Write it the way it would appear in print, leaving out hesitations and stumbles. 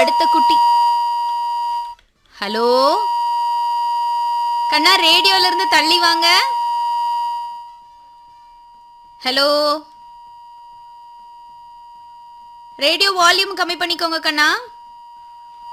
அடுத்த குட்டி. ஹலோ கண்ணா, ரேடியோல இருந்து தள்ளி வாங்க. ஹலோ, ரேடியோ வால்யூம் கம்மி பண்ணிக்கோங்க கண்ணா.